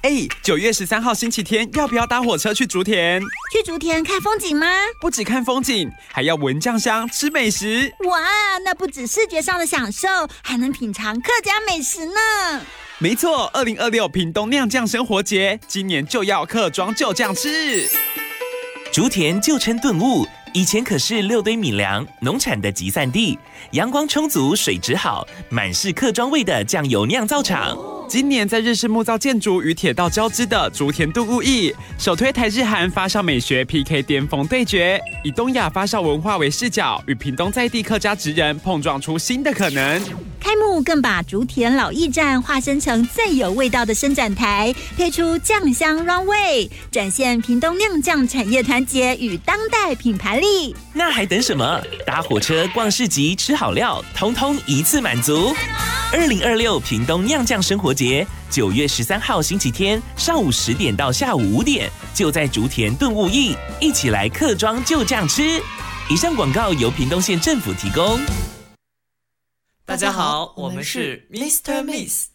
9月13号星期天，要不要搭火车去竹田？ 去竹田看风景吗？ 不只看风景，还要闻酱香、吃美食。 哇，那不止视觉上的享受，还能品尝客家美食呢。 没错，2026屏东酿酱生活节，今年就要客庄就酱吃。 竹田旧称顿悟，以前可是6堆米粮农产的集散地，阳光充足，水质好，满是客庄味的酱油酿造厂。 今年在日式木造建筑与铁道交织的竹田顿悟驿，首推台日韩发烧美学 PK 巅峰对决，以东亚发烧文化为视角，与屏东在地客家职人碰撞出新的可能。 开幕更把竹田老驿站化身成最有味道的伸展台，配出酱香 runway， 展现屏东酿酱产业团结与当代品牌力。 那还等什么？搭火车、逛市集、吃好料，通通一次满足。2026屏东酿酱生活节，9月13号星期天上午10点到下午5点，就在竹田顿悟驿，一起来客庄就酱吃。以上广告由屏东县政府提供。 大家好，我们是 Mr. Miss。